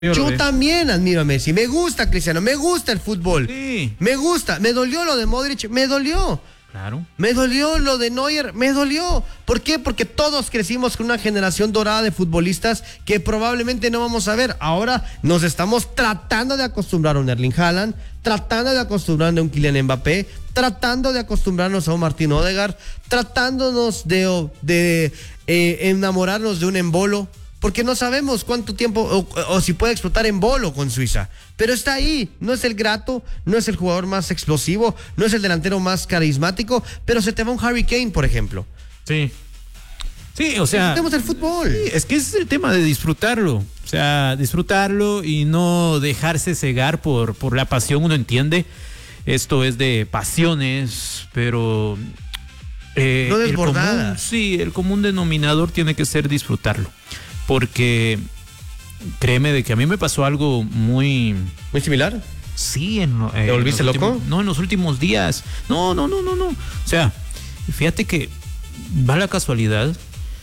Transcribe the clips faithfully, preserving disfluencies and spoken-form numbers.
Yo también admiro a Messi, me gusta Cristiano, me gusta el fútbol, sí. me gusta, me dolió lo de Modric, me dolió, claro, me dolió lo de Neuer, me dolió. ¿Por qué? Porque todos crecimos con una generación dorada de futbolistas que probablemente no vamos a ver. Ahora nos estamos tratando de acostumbrar a un Erling Haaland, tratando de acostumbrarnos a un Kylian Mbappé, tratando de acostumbrarnos a un Martín Odegaard, tratándonos de, de eh, enamorarnos de un Embolo. Porque no sabemos cuánto tiempo o, o si puede explotar en Bolo con Suiza. Pero está ahí, no es el grato, no es el jugador más explosivo, no es el delantero más carismático, pero se te va un Harry Kane, por ejemplo. Sí. Sí, o sea... Disfrutemos el fútbol. Sí, es que ese es el tema de disfrutarlo. O sea, disfrutarlo y no dejarse cegar por, por la pasión. Uno entiende, esto es de pasiones, pero... Eh, no el común, desbordadas. sí, el común denominador tiene que ser disfrutarlo. Porque créeme de que a mí me pasó algo muy... ¿Muy similar? Sí. En, eh, ¿Te volviste en los loco? Últimos, no, en los últimos días. No, no, no, no, no. O sea, fíjate que va la casualidad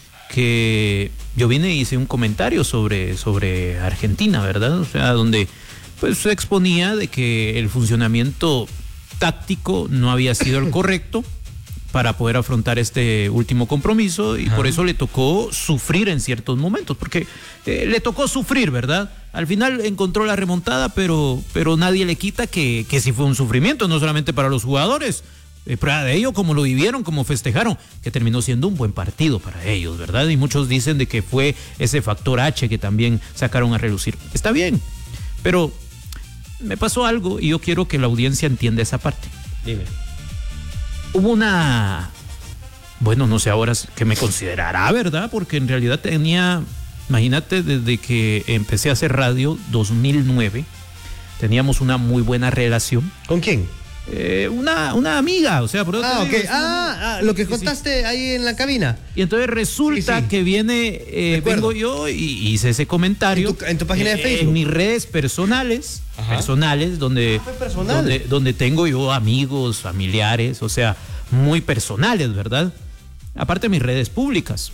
que yo vine y hice un comentario sobre, sobre Argentina, ¿verdad? O sea, donde pues se exponía de que el funcionamiento táctico no había sido el correcto para poder afrontar este último compromiso y Ajá. por eso le tocó sufrir en ciertos momentos, porque eh, le tocó sufrir, ¿verdad? Al final encontró la remontada, pero, pero nadie le quita que, que sí fue un sufrimiento, no solamente para los jugadores, eh, prueba de ello, como lo vivieron, como festejaron, que terminó siendo un buen partido para ellos, ¿verdad? Y muchos dicen de que fue ese factor H que también sacaron a relucir. Está bien, pero me pasó algo y yo quiero que la audiencia entienda esa parte. Dime. Hubo una, bueno, no sé ahora qué me considerará, ¿verdad? Porque en realidad tenía, imagínate, desde que empecé a hacer radio, dos mil nueve, teníamos una muy buena relación. ¿Con quién? Eh, una, una amiga, o sea, por Ah, te digo, ok. Ah, ah, lo que contaste sí. ahí en la cabina. Y entonces resulta sí, sí. que viene, eh, vengo yo y hice ese comentario. ¿En tu, en tu página eh, de Facebook? En mis redes personales, Ajá. personales, donde, ah, personal. donde, donde tengo yo amigos, familiares, o sea, muy personales, ¿verdad? Aparte de mis redes públicas.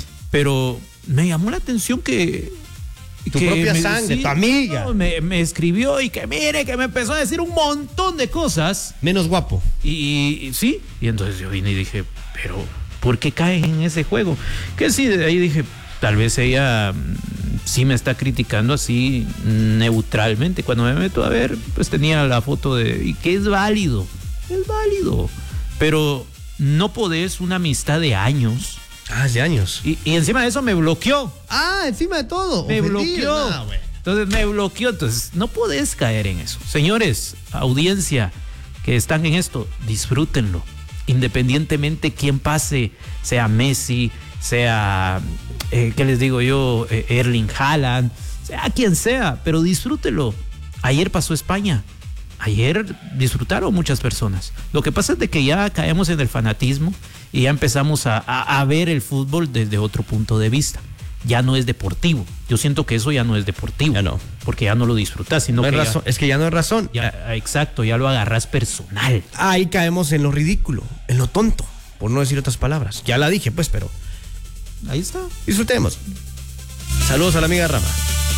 Pero me llamó la atención que... Tu que propia me, sangre, sí, tu amiga. No, me, me escribió y que mire, que me empezó a decir un montón de cosas. Menos guapo. Y, y, y sí, y entonces yo vine y dije, pero ¿por qué caes en ese juego? Que sí, de ahí dije, tal vez ella sí me está criticando así neutralmente. Cuando me meto a ver, pues tenía la foto de, y que es válido, es válido. Pero no podés una amistad de años. Ah, de años. Y, y encima de eso me bloqueó. Ah, encima de todo. Me Ofendido. bloqueó. Nah, bueno. Entonces me bloqueó. Entonces no podés caer en eso. Señores, audiencia que están en esto, disfrútenlo. Independientemente quién pase, sea Messi, sea, eh, ¿qué les digo yo? Eh, Erling Haaland, sea quien sea, pero disfrútelo. Ayer pasó España. Ayer disfrutaron muchas personas. Lo que pasa es de que ya caemos en el fanatismo y ya empezamos a, a, a ver el fútbol desde otro punto de vista. Ya no es deportivo. Yo siento que eso ya no es deportivo. Ya no. Porque ya no lo disfrutas, sino no que es, razón, ya, es que ya no es razón. Ya, exacto, ya lo agarras personal. Ahí caemos en lo ridículo, en lo tonto, por no decir otras palabras. Ya la dije, pues, pero ahí está. Disfrutemos. Saludos a la amiga Rama.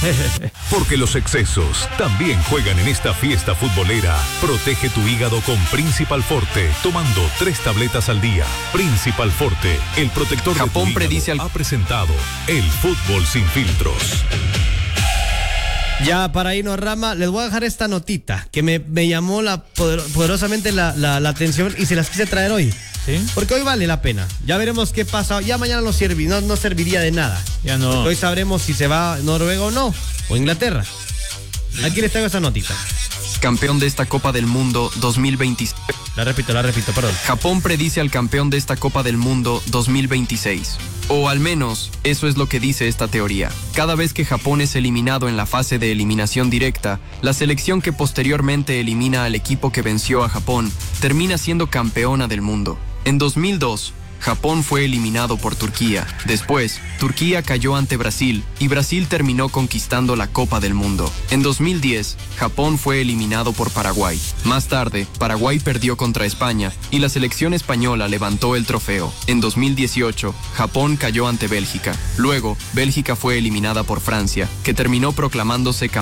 Porque los excesos también juegan en esta fiesta futbolera. Protege tu hígado con Principal Forte, tomando tres tabletas al día. Principal Forte, el protector Japón de tu hígado, predice al... ha presentado el fútbol sin filtros. Ya para irnos, Rama, les voy a dejar esta notita que me, me llamó la poder, poderosamente la, la, la atención y se las quise traer hoy. ¿Sí? Porque hoy vale la pena. Ya veremos qué pasa. Ya mañana no, sirvi, no, no serviría de nada. Ya no. Porque hoy sabremos si se va Noruega o no, o Inglaterra. Aquí les traigo esta notita. Campeón de esta Copa del Mundo dos mil veintiséis. La repito, la repito, perdón. Japón predice al campeón de esta Copa del Mundo dos mil veintiséis. O al menos, eso es lo que dice esta teoría. Cada vez que Japón es eliminado en la fase de eliminación directa, la selección que posteriormente elimina al equipo que venció a Japón termina siendo campeona del mundo. En dos mil dos, Japón fue eliminado por Turquía. Después, Turquía cayó ante Brasil y Brasil terminó conquistando la Copa del Mundo. En dos mil diez, Japón fue eliminado por Paraguay. Más tarde, Paraguay perdió contra España y la selección española levantó el trofeo. En dos mil dieciocho, Japón cayó ante Bélgica. Luego, Bélgica fue eliminada por Francia, que terminó proclamándose campeón